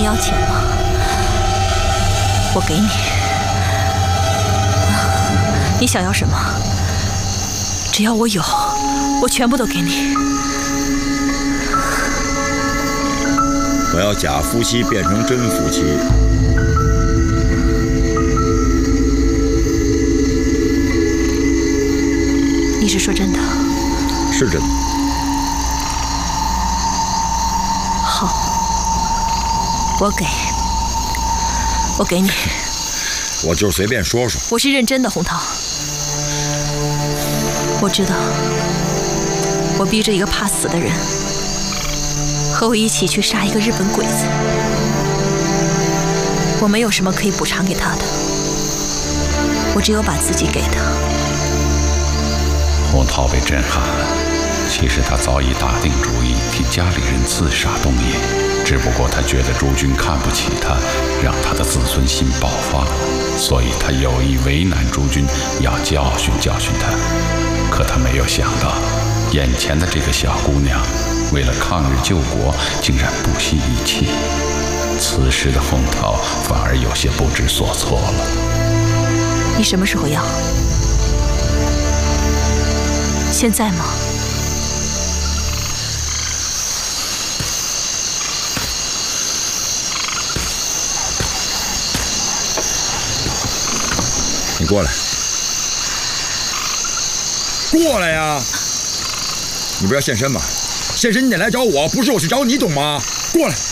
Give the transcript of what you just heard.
要钱吗？我给你。你想要什么？只要我有，我全部都给你。 我要假夫妻变成真夫妻。 你是说真的？ 是真的。 好，我给你。 我就随便说说。 我是认真的，洪涛。我知道，我逼着一个怕死的人和我一起去杀一个日本鬼子，我没有什么可以补偿给他的，我只有把自己给他。 洪涛被震撼了，其实他早已打定主意替家里人刺杀东野，只不过他觉得朱军看不起他，让他的自尊心爆发，所以他有意为难朱军，要教训教训他。可他没有想到，眼前的这个小姑娘为了抗日救国，竟然不惜一切。此时的洪涛反而有些不知所措了。 你什么时候要？现在吗？ 你过来，过来呀！你不要现身吗？现身你得来找我，不是我去找你，懂吗？过来。